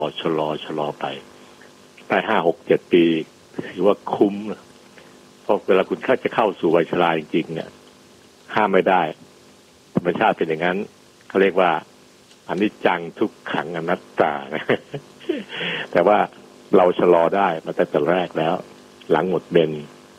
ชะลอไป5 6 7 ปีถือว่าคุ้มเพราะเวลาคุณจะเข้าสู่วัยชราจริงๆเนี่ยห้ามไม่ได้ธรรมชาติเป็นอย่างนั้นเขาเรียกว่าอนิจจังทุกขังอนัตตาแต่ว่าเราชะลอได้มาตั้งแต่แรกแล้วหลังหมดเบญ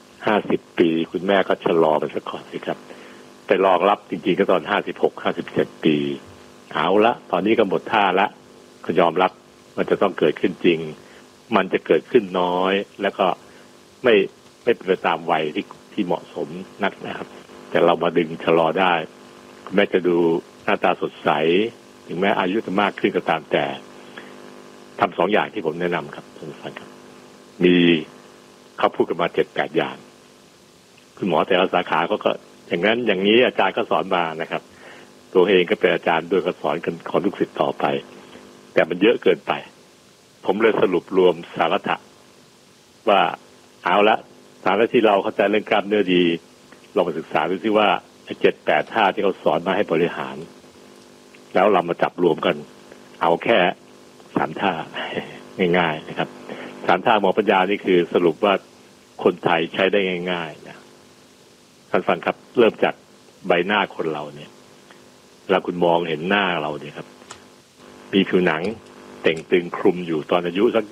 50 ปีคุณแม่ก็ชะลอไปสักก่อนสิครับไปรองรับจริงๆก็ตอน56 57 ปีเอาละตอนนี้ก็หมดท่าละก็ยอมรับมันจะต้องเกิดขึ้นจริงมันจะเกิดขึ้นน้อยแล้วก็ไม่เป็นไปตามวัยที่เหมาะสมนักนะครับแต่เรามาดึงชะลอได้คุณแม่จะดูหน้าตาสดใสถึงแม้อายุจะมากขึ้นก็ตามแต่ทำ2 อย่างที่ผมแนะนำครับท่านผู้ฟังครับมีเขาพูดกันมา 7-8 อย่างคุณหมอแต่ละสาขาก็อย่างนั้นอย่างนี้อาจารย์ก็สอนมานะครับตัวเองก็เป็นอาจารย์ด้วยก็สอนกันขอลูกศิษย์ต่อไปแต่มันเยอะเกินไปผมเลยสรุปรวมสาระว่าเอาละสาระที่เราเข้าใจเรื่องกล้ามเนื้อดีลองมาศึกษาดูซิว่า7-8 ท่าที่เขาสอนมาให้บริหารแล้วเรามาจับรวมกันเอาแค่3 ท่าง่ายๆนะครับ3 ท่าหมอปัญญานี่คือสรุปว่าคนไทยใช้ได้ง่ายๆนะท่านฟังครับเริ่มจากใบหน้าคนเราเนี่ยเวลาคุณมองเห็นหน้าเราเนี่ยครับมีผิวหนังเต่งตึงคลุมอยู่ตอนอายุสัก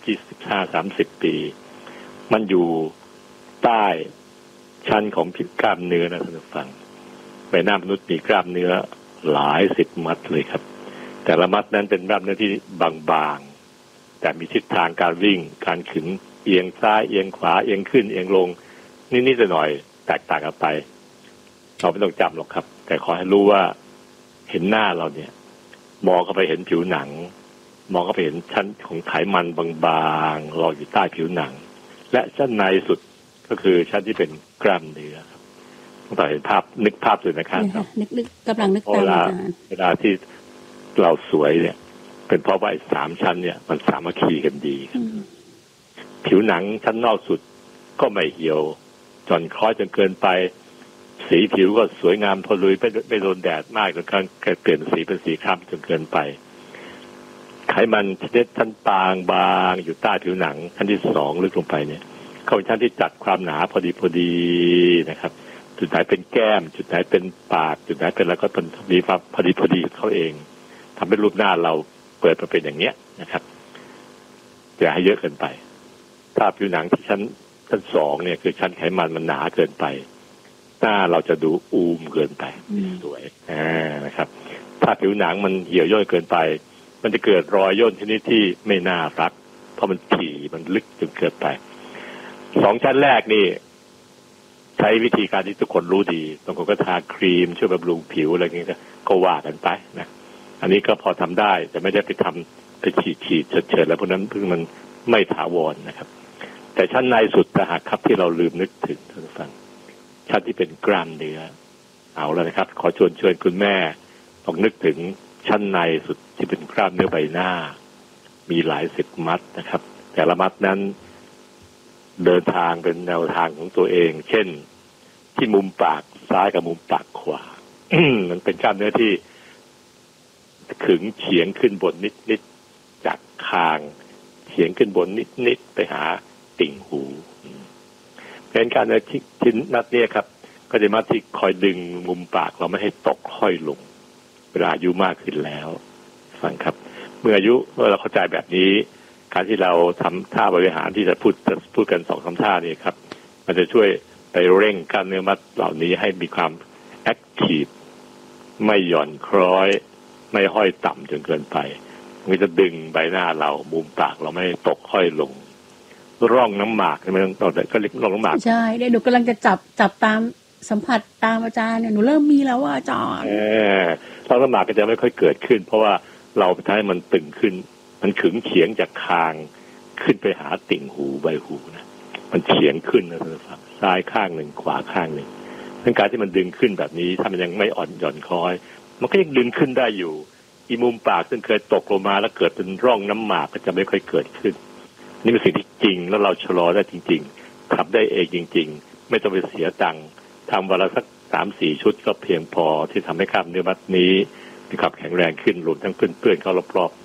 20-25-30 ปีมันอยู่ใต้ชั้นของผิวกล้ามเนื้อนะท่านผู้ฟังใบหน้ามนุษย์มีกล้ามเนื้อหลาย10 มัดเลยครับแต่ละมัดนั้นเป็นกล้ามเนื้อที่บางๆแต่มีทิศทางการวิ่งการขึงเอียงซ้ายเอียงขวาเอียงขึ้นเอียงลงนิดๆหน่อยๆแตกต่างกันไปเราไม่ต้องจำหรอกครับแต่ขอให้รู้ว่าเห็นหน้าเราเนี่ยมองเข้าไปเห็นผิวหนังมองเข้าไปเห็นชั้นของไขมันบางๆรออยู่ใต้ผิวหนังและชั้นในสุดก็คือชั้นที่เป็นกล้ามเนื้อครับต้องเห็นภาพนึกภาพเลยนะครับนึกกำลังนึกตามเวลาที่เราสวยเนี่ยเป็นเพราะว่า3 ชั้นเนี่ยมันสามัคคีกันดีครับผิวหนังชั้นนอกสุดก็ไม่เหี่ยวจนคล้อยจนเกินไปสีผิวก็สวยงามทนลุยไม่โดนแดดมากจนการเปลี่ยนสีเป็นสีคล้ำจนเกินไปไขมันชนิดชั้นบางอยู่ใต้ผิวหนังชั้นที่2ลึกลงไปเนี่ยเขาเป็นชั้นที่จัดความหนาพอดีนะครับจุดไหนเป็นแก้มจุดไหนเป็นปากจุดไหนเป็นแล้วก็มีความพอดีเขาเองทำให้รูปหน้าเราเปิดมาเป็นอย่างเนี้ยนะครับอย่าให้เยอะเกินไปถ้าผิวหนังที่ชั้น2เนี่ยคือชั้นไขมันมันหนาเกินไปหน้าเราจะดูอูมเกินไปสวยนะครับถ้าผิวหนังมันเหี่ยวย่นเกินไปมันจะเกิดรอยย่นชนิดที่ไม่น่ารักเพราะมันถี่มันลึกจนเกินไป2 ชั้นแรกนี่ใช้วิธีการที่ทุกคนรู้ดีบางคนก็ทาครีมช่วยบำรุงผิวอะไรอย่างเงี้ยก็ว่ากันไปนะอันนี้ก็พอทำได้แต่ไม่ได้ไปฉีดเฉยๆแล้วพวกนั้นเพิ่งมันไม่ถาวรนะครับแต่ชั้นในสุดนะฮะครับที่เราลืมนึกถึงท่านผู้ฟังชั้นที่เป็นกล้ามเนื้อเอาแล้วนะครับขอชวนคุณแม่ลองนึกถึงชั้นในสุดที่เป็นกล้ามเนื้อใบหน้ามีหลาย10 มัดนะครับแต่ละมัดนั้นเดินทางเป็นแนวทางของตัวเองเช่นที่มุมปากซ้ายกับมุมปากขวา มันเป็นกล้ามเนื้อที่ขึงเฉียงขึ้นบนนิดๆจากคางเฉียงขึ้นบนนิดๆไปหาติ่งหูเป็นการในชิ้นนัดนี้ครับก็จะมาที่คอยดึงมุมปากเราไม่ให้ตกค่อยลงเวลาอายุมากขึ้นแล้วฟังครับเมื่อเราเข้าใจแบบนี้การที่เราทำท่าบริหารที่จะพูดกัน2-3 ท่านี่ครับมันจะช่วยไปเร่งกล้ามเนื้อมัดเหล่านี้ให้มีความแอคทีฟไม่หย่อนคล้อยไม่ห้อยต่ำจนเกินไปมันจะดึงใบหน้าเรามุมปากเราไม่ตกค่อยลงร่องน้ำหมากไม่ต้องแต่ก็เรียกร่องน้ำหมากใช่เดี๋ยวหนูกำลังจะจับตามสัมผัสตามอาจารย์เนี่ยหนูเริ่มมีแล้วว่าอาจารย์ร่องน้ำหมากก็จะไม่ค่อยเกิดขึ้นเพราะว่าเราทำให้มันตึงขึ้นมันขึงเฉียงจากคางขึ้นไปหาติ่งหูใบหูนะมันเฉียงขึ้นนะท่านผู้ฟังซ้ายข้างหนึ่งขวาข้างหนึ่งเรื่องการที่มันดึงขึ้นแบบนี้ถ้ามันยังไม่อ่อนหย่อนคล้อยมันก็ยังดึงขึ้นได้อยู่อีมุมปากซึ่งเคยตกลงมาแล้วเกิดเป็นร่องน้ำหมากก็จะไม่ค่อยเกิดขึ้นนี่เป็นสิ่งที่จริงแล้วเราชะลอได้จริงๆทำได้เองจริงๆไม่ต้องไปเสียตังค์ทำวันละสัก 3-4 ชุดก็เพียงพอที่ทำให้กล้ามเนื้อมัดนี้มีความแข็งแรงขึ้นรวมทั้งเพื่อนๆเขารอบๆ